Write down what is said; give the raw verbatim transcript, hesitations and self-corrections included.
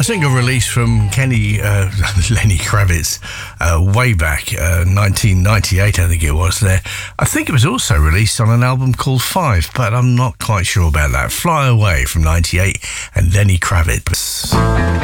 single release from Kenny uh, Lenny Kravitz uh, way back, uh, nineteen ninety-eight, I think it was there. I think it was also released on an album called Five, but I'm not quite sure about that. Fly Away from ninety-eight and Lenny Kravitz.